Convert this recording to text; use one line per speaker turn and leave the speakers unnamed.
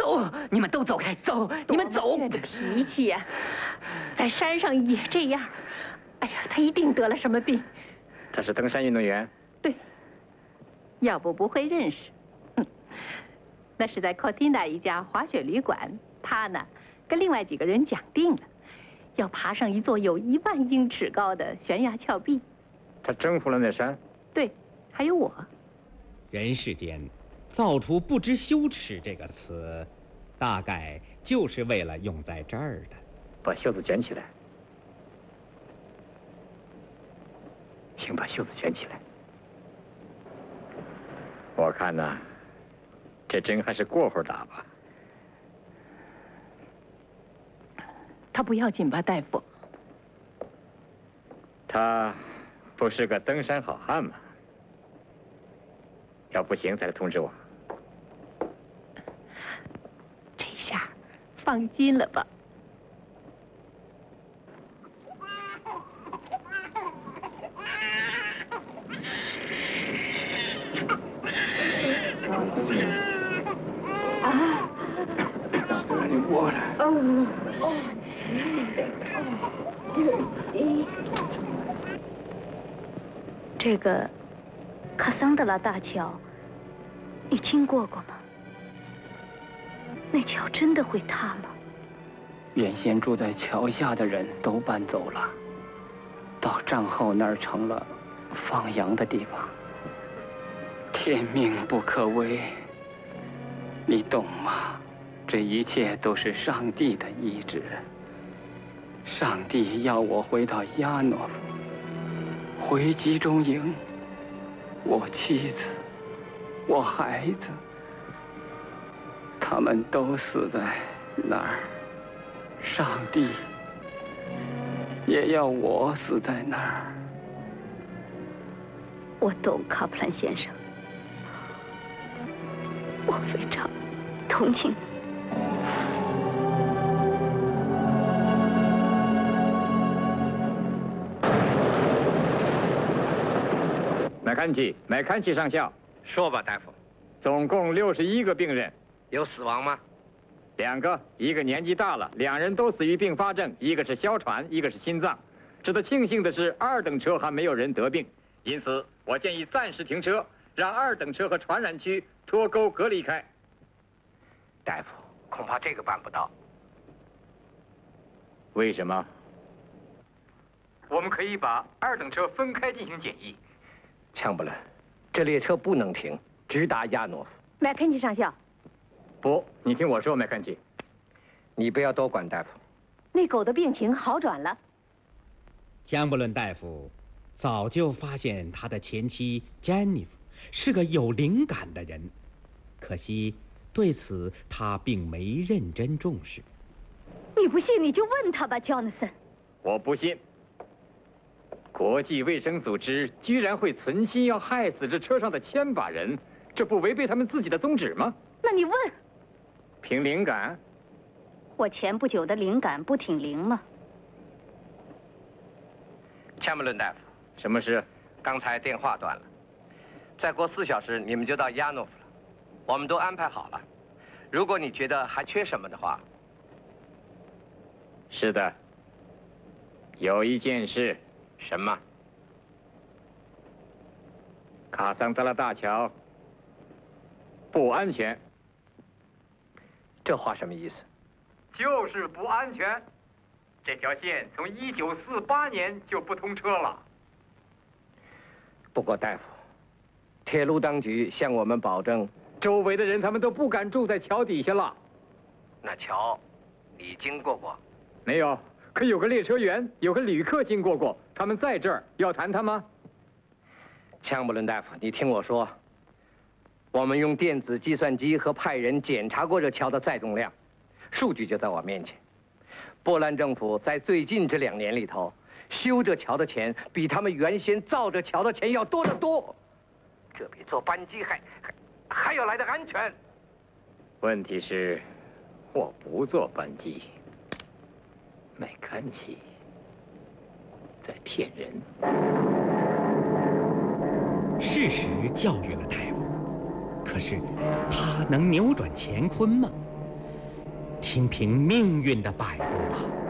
走，你们都走开，走，你们走。
这脾气呀，在山上也这样。哎呀，他一定得了什么病。
他是登山运动员。
对，要不会认识。那是在 Cortina 一家滑雪旅馆，他呢跟另外几个人讲定了，要爬上一座有10000英尺高的悬崖峭壁。
他征服了那山。
对，还有我。
人世间造出不知羞耻这个词，大概就是为了用在这儿的。
把袖子卷起来，请把袖子卷起来。我看呐，这针还是过会儿打吧。
他不要紧吧，大夫？
他不是个登山好汉吗？要不行再来通知我。
这下放心了吧？啊！
这个卡桑德拉大桥，你经过吗？那桥真的会塌吗？
原先住在桥下的人都搬走了，到战后那儿成了放羊的地方。天命不可违，你懂吗？这一切都是上帝的意志。上帝要我回到亚诺夫，回集中营。我妻子，我孩子，他们都死在那儿。上帝也要我死在那儿。
我懂，卡普兰先生，我非常同情你。
麦坎齐上校，
说吧，大夫。
总共61个病人，
有死亡吗
？2个，一个年纪大了，2人都死于并发症，一个是哮喘，一个是心脏。值得庆幸的是，2等车还没有人得病，因此我建议暂时停车，让2等车和传染区脱钩隔离开。
大夫，恐怕这个办不到。
为什么？我们可以把2等车分开进行检疫。
呛不了，这列车不能停，直达亚诺夫。
麦肯齐上校，
不，你听我说，麦肯齐，
你不要多管，大夫。
那狗的病情好转了。
江伯伦大夫早就发现他的前妻詹妮弗是个有灵感的人，可惜对此他并没认真重视。
你不信你就问他吧，Jonathan。
我不信。国际卫生组织居然会存心要害死这车上的1000把人，这不违背他们自己的宗旨吗？
那你问。
凭灵感？
我前不久的灵感不挺灵吗？
钱姆伦大夫，
什么事？
刚才电话断了，再过4小时你们就到亚诺夫了，我们都安排好了。如果你觉得还缺什么的话。
是的，有一件事。
什么？
卡桑德拉大桥不安全。
这话什么意思？
就是不安全。这条线从1948年就不通车了。
不过大夫，铁路当局向我们保证，
周围的人他们都不敢住在桥底下了。
那桥，你经过过？
没有。可有个列车员，有个旅客经过过，他们在这儿，要谈他吗？
枪伯伦大夫，你听我说，我们用电子计算机和派人检查过这桥的载重量，数据就在我面前。波兰政府在最近这2年里头，修这桥的钱比他们原先造这桥的钱要多得多，这比坐班机还要来的安全。
问题是，我不坐班机。麦坎齐在骗人。
事实教育了大夫，可是他能扭转乾坤吗？ 听凭命运的摆布吧。